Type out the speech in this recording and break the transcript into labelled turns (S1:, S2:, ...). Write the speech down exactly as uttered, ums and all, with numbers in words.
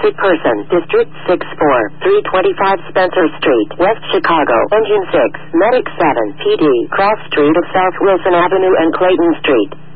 S1: Wanted person. District six four. three twenty-five Spencer Street, West Chicago. Engine six. Medic seven. P D. Cross Street of South Wilson Avenue and Clayton Street.